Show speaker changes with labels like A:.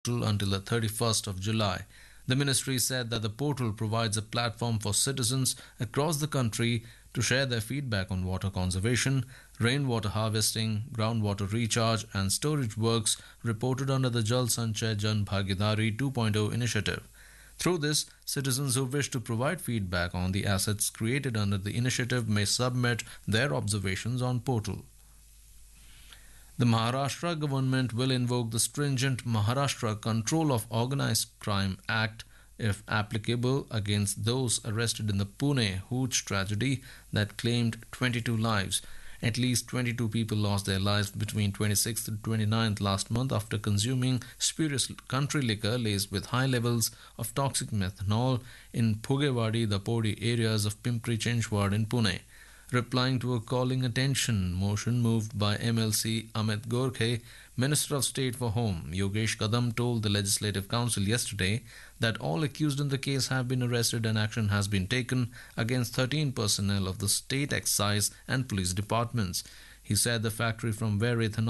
A: until the 31st of July. The ministry said that the portal provides a platform for citizens across the country to share their feedback on water conservation, rainwater harvesting, groundwater recharge, and storage works reported under the Jal Sanchay Jan Bhagidari 2.0 initiative. Through this, citizens who wish to provide feedback on the assets created under the initiative may submit their observations on portal. The Maharashtra government will invoke the stringent Maharashtra Control of Organized Crime Act if applicable against those arrested in the Pune Hooch tragedy that claimed 22 lives. At least 22 people lost their lives between 26th and 29th last month after consuming spurious country liquor laced with high levels of toxic methanol in Phugewadi, the Podi areas of Pimpri Chinchwad in Pune. Replying to a calling attention motion moved by MLC Amit Gorkhe, Minister of State for Home Yogesh Kadam told the Legislative Council yesterday that all accused in the case have been arrested and action has been taken against 13 personnel of the state excise and police departments. He said the factory from where ethanol